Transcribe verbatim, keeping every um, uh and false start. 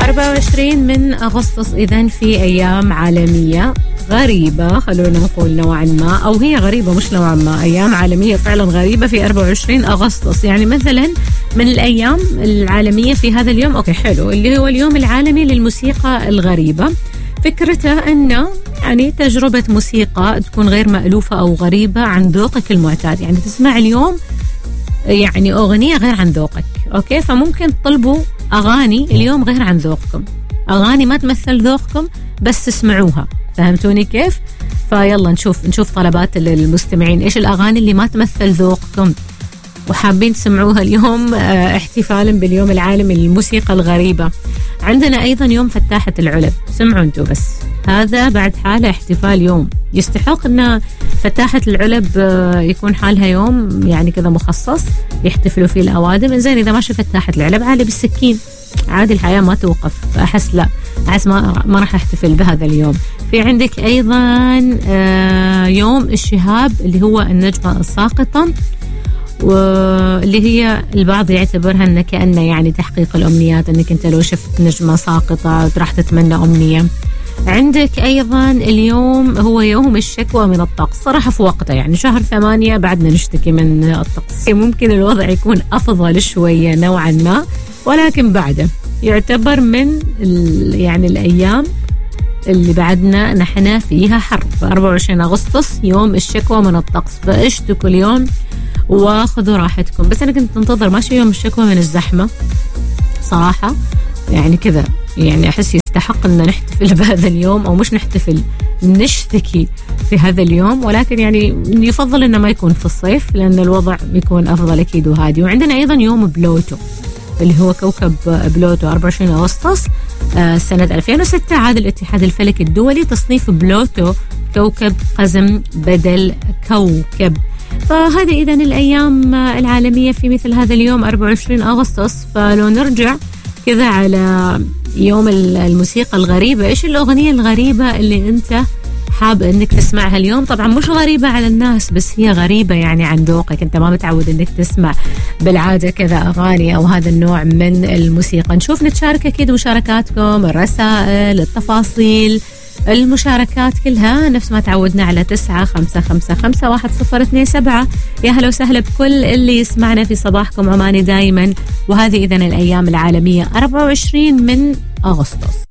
أربعة وعشرين من أغسطس إذن في أيام عالمية غريبة، خلونا نقول نوعا ما، أو هي غريبة مش نوعا ما، أيام عالمية فعلا غريبة في أربعة وعشرين أغسطس. يعني مثلا من الأيام العالمية في هذا اليوم، أوكي حلو، اللي هو اليوم العالمي للموسيقى الغريبة. فكرته أنه يعني تجربة موسيقى تكون غير مألوفة أو غريبة عن ذوقك المعتاد، يعني تسمع اليوم يعني أغنية غير عن ذوقك، أوكي، فممكن تطلبوا أغاني اليوم غير عن ذوقكم، أغاني ما تمثل ذوقكم بس تسمعوها، فهمتوني كيف؟ فيلا نشوف نشوف طلبات المستمعين، إيش الأغاني اللي ما تمثل ذوقكم وحابين تسمعوها اليوم احتفالا باليوم العالمي للموسيقى الغريبة. عندنا أيضا يوم فتاحة العلب، سمعوا انتوا بس، هذا بعد حاله احتفال يوم، يستحق أن فتاحة العلب يكون حالها يوم يعني كذا مخصص يحتفلوا فيه الأوادم. إنزين إذا ماشي فتاحة العلب عادي بالسكين، عادي الحياة ما توقف، فأحس لا، أحس ما ما راح أحتفل بهذا اليوم. في عندك أيضا يوم الشهاب اللي هو النجمة الساقطة، واللي هي البعض يعتبرها أنه كأنه يعني تحقيق الأمنيات، أنك أنت لو شفت نجمة ساقطة راح تتمنى أمنية. عندك أيضا اليوم هو يوم الشكوى من الطقس، صراحة في وقته يعني شهر ثمانية بعدنا نشتكي من الطقس، ممكن الوضع يكون أفضل شوية نوعا ما، ولكن بعده يعتبر من يعني الأيام اللي بعدنا نحن فيها حر. أربعة وعشرين أغسطس يوم الشكوى من الطقس، فاشتكوا اليوم واخذوا راحتكم. بس أنا كنت انتظر ماشي يوم الشكوى من الزحمة صراحة، يعني كذا يعني أحس يستحق أن نحتفل بهذا اليوم، أو مش نحتفل نشتكي في هذا اليوم، ولكن يعني يفضل أنه ما يكون في الصيف لأن الوضع بيكون أفضل أكيد وهادي. وعندنا أيضا يوم بلوتو اللي هو كوكب بلوتو، أربعة وعشرين أغسطس آه سنة ألفين وستة عاد الاتحاد الفلكي الدولي تصنيف بلوتو كوكب قزم بدل كوكب. فهذه إذن الأيام العالمية في مثل هذا اليوم أربعة وعشرين أغسطس. فلو نرجع كذا على يوم الموسيقى الغريبة، إيش الأغنية الغريبة اللي أنت حاب أنك تسمعها اليوم؟ طبعا مش غريبة على الناس، بس هي غريبة يعني عن ذوقك، أنت ما متعود أنك تسمع بالعادة كذا أغاني أو هذا النوع من الموسيقى. نشوف نتشارك أكيد مشاركاتكم، الرسائل، التفاصيل، المشاركات كلها نفس ما تعودنا على تسعة خمسة خمسة خمسة واحد صفر اثنين سبعة. يا هلا وسهلا بكل اللي يسمعنا في صباحكم عماني دايما. وهذه إذن الأيام العالمية أربعة وعشرين من أغسطس.